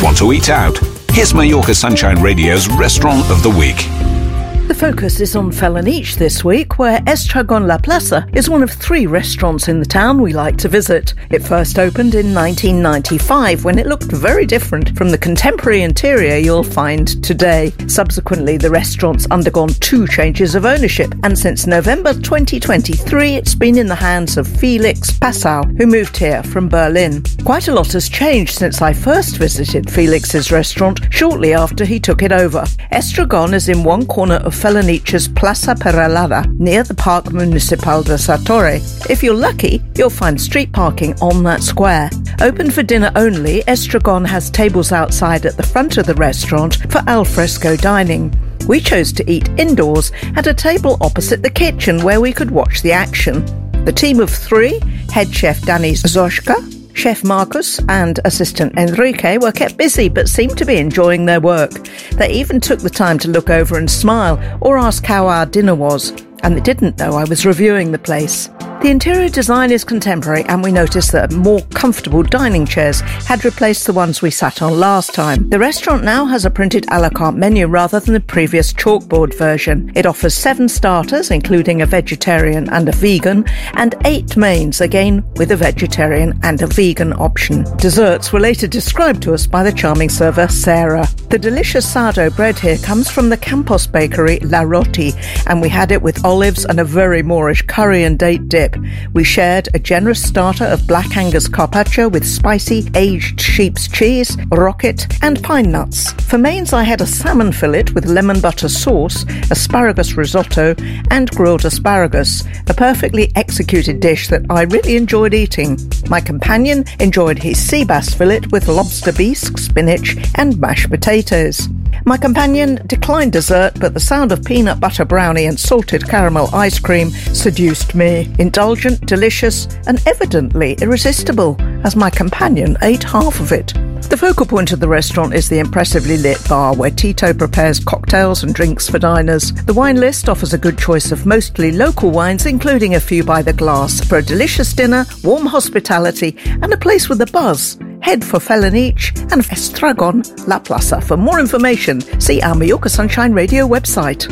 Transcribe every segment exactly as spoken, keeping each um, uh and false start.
Want to eat out? Here's Mallorca Sunshine Radio's Restaurant of the Week. The focus is on Felanitx this week, where Estragon La Plaza is one of three restaurants in the town we like to visit. It first opened in nineteen ninety-five, when it looked very different from the contemporary interior you'll find today. Subsequently, the restaurant's undergone two changes of ownership, and since November twenty twenty-three, it's been in the hands of Felix Passau, who moved here from Berlin. Quite a lot has changed since I first visited Felix's restaurant shortly after he took it over. Estragon is in one corner of Felanitx's Plaza Peralada, near the Park Municipal de Satorre. If you're lucky, you'll find street parking on that square. Open for dinner only, Estragon has tables outside at the front of the restaurant for al fresco dining. We chose to eat indoors at a table opposite the kitchen where we could watch the action. The team of three, head chef Dani Zoshka, Chef Marcus and assistant Enrique, were kept busy but seemed to be enjoying their work. They even took the time to look over and smile or ask how our dinner was, and they didn't know I was reviewing the place. The interior design is contemporary, and we noticed that more comfortable dining chairs had replaced the ones we sat on last time. The restaurant now has a printed a la carte menu rather than the previous chalkboard version. It offers seven starters, including a vegetarian and a vegan, and eight mains, again with a vegetarian and a vegan option. Desserts were later described to us by the charming server Sarah. The delicious sourdough bread here comes from the Campos bakery La Roti, and we had it with olives and a very Moorish curry and date dip. We shared a generous starter of black Angus carpaccio with spicy aged sheep's cheese, rocket and pine nuts. For mains, I had a salmon fillet with lemon butter sauce, asparagus risotto and grilled asparagus, a perfectly executed dish that I really enjoyed eating. My companion enjoyed his sea bass fillet with lobster bisque, spinach and mashed potatoes. My companion declined dessert, but the sound of peanut butter brownie and salted caramel ice cream seduced me. Indulgent, delicious, and evidently irresistible, as my companion ate half of it. The focal point of the restaurant is the impressively lit bar, where Tito prepares cocktails and drinks for diners. The wine list offers a good choice of mostly local wines, including a few by the glass. For a delicious dinner, warm hospitality, and a place with a buzz, head for Felanitx and Estragon La Plaza. For more information, see our Mallorca Sunshine Radio website.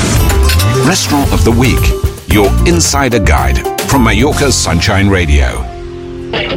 Restaurant of the Week, your insider guide from Mallorca's Sunshine Radio.